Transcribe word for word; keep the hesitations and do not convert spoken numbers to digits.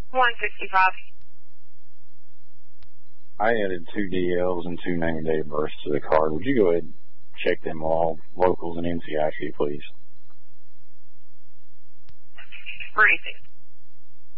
one sixty-five. I added two D Ls and two name and date of births to the card. Would you go ahead and check them all, locals and N C I C, please? Racing.